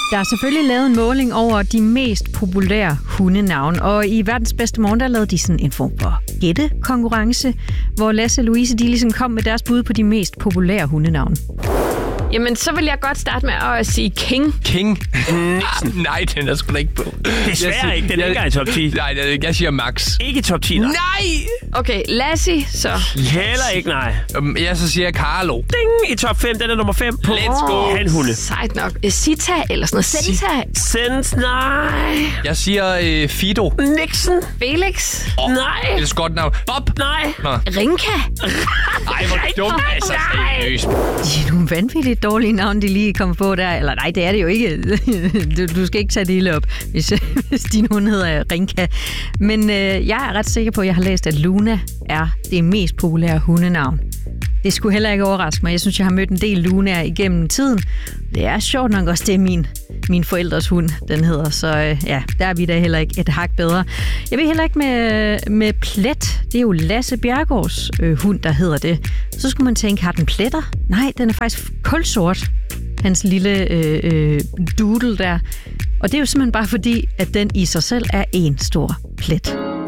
Der er selvfølgelig lavet en måling over de mest populære hundenavn, og i Verdens Bedste Morgen, der lavede de sådan en form for gættekonkurrence, hvor Lasse og Louise, de ligesom kom med deres bud på de mest populære hundenavn. Jamen, så vil jeg godt starte med at sige King. King? Nej, den er sgu da ikke på. Desværre ikke, den er ikke i top 10. Nej, jeg siger Max. Ikke top 10, nej. Okay, Lassie, så. Heller ikke, nej. Jeg så siger Carlo. Ding! I top 5, den er nummer 5 på Let's go. hanhunde. Sejt nok. Sita eller sådan noget. Senta. Sens, nej. Jeg siger Fido. Nixon. Felix. Nej. Det er så godt navn. Bob. Nej. Nå. Rinka. Ej, hvor dumt. Altså, seriøst. De er nogle vanvittigt dårlige navn, de lige kommer på der. Eller nej, det er det jo ikke. Du skal ikke tage det hele op, hvis din hund hedder Rinka. Men jeg er ret sikker på, at jeg har læst, at Luna er det mest populære hundenavn. Det skulle heller ikke overraske mig. Jeg synes, jeg har mødt en del Lunaer igennem tiden. Det er sjovt nok også, det er min forældres hund, den hedder. Så ja, der er vi da heller ikke et hak bedre. Jeg ved heller ikke med Plet. Det er jo Lasse Bjerregaards hund, der hedder det. Så skulle man tænke, har den pletter? Nej, den er faktisk kulsort. Hans lille doodle der. Og det er jo simpelthen bare fordi, at den i sig selv er en stor plet.